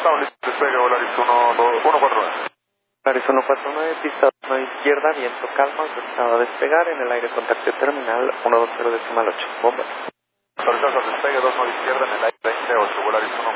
estamos listos, despegue, Volaris 149. Volaris 149, pista 1 izquierda, viento calma, autorizado a despegar, en el aire contacto terminal 120 decimal 8, bomba. Autorizado al despegue, 29 izquierda, en el aire 28, Volaris 149.